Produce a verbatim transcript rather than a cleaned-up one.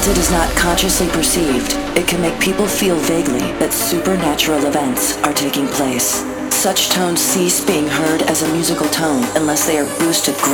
Since it is not consciously perceived, it can make people feel vaguely that supernatural events are taking place. Such tones cease being heard as a musical tone unless they are boosted